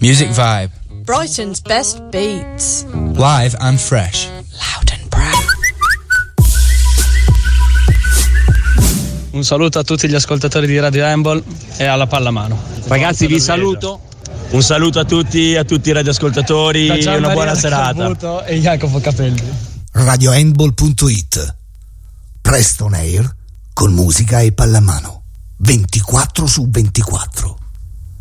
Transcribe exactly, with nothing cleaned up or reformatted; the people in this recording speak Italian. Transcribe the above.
Music Vibe. Brighton's best beats. Live and fresh. Loud and proud. Un saluto a tutti gli ascoltatori di Radio Handball e alla pallamano. Ragazzi, vi saluto. Un saluto a tutti, a tutti i radioascoltatori e una buona serata. E Jacopo Capelli. radio handball punto it. Presto on air con musica e pallamano. ventiquattro su ventiquattro.